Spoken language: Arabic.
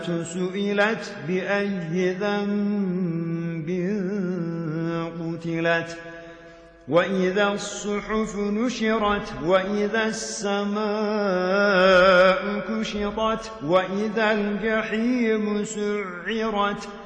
سئلت بأي ذنب قتلت وإذا الصحف نشرت وإذا السماء كشطت وإذا الجحيم سعرت